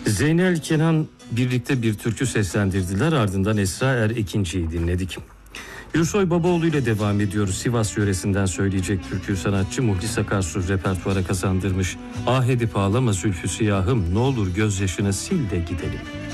Zeynel Kenan birlikte bir türkü seslendirdiler, ardından Esra Ekinci'yi dinledik. Gürsoy Babaoğlu ile devam ediyoruz. Sivas yöresinden söyleyecek türkü sanatçı Muhlis Akarsu repertuara kazandırmış. Ah edip ağlama zülfü siyahım, ne olur gözyaşını sil de gidelim.